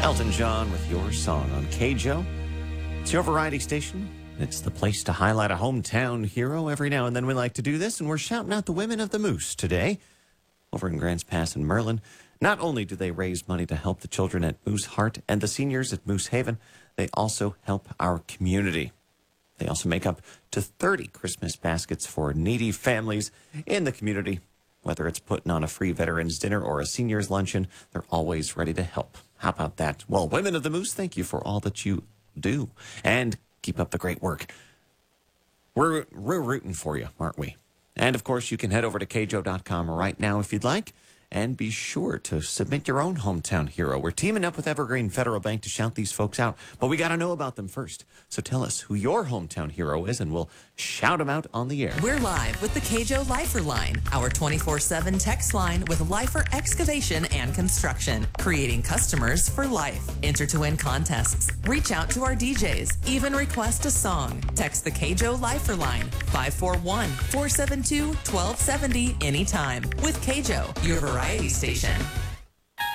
Elton John with Your Song on KJO. It's your variety station. It's the place to highlight a hometown hero. Every now and then we like to do this, and we're shouting out the women of the Moose today. Over in Grants Pass and Merlin, not only do they raise money to help the children at Moose Heart and the seniors at Moose Haven, they also help our community. They also make up to 30 Christmas baskets for needy families in the community. Whether it's putting on a free veterans dinner or a seniors luncheon, they're always ready to help. How about that? Well, Women of the Moose, thank you for all that you do. And keep up the great work. We're rooting for you, aren't we? And, of course, you can head over to kjo.com right now if you'd like. And be sure to submit your own hometown hero. We're teaming up with Evergreen Federal Bank to shout these folks out, but we got to know about them first. So tell us who your hometown hero is, and we'll shout them out on the air. We're live with the KJO Lifer Line, our 24/7 text line with Lifer Excavation and Construction, creating customers for life. Enter to win contests, reach out to our DJs, even request a song. Text the KJO Lifer Line, 541-472-1270 anytime. With KJO, your variety station.